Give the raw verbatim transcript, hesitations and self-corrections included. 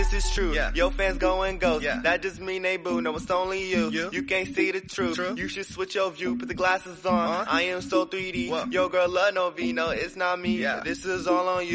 This is true. Yeah. Your fans go and ghost. Yeah. That just mean they boo. No, it's only you. You? You can't see the truth. True. You should switch your view. Put the glasses on. Uh-huh. I am so three D. What? Your girl love no V. No, it's not me. Yeah. This is all on you.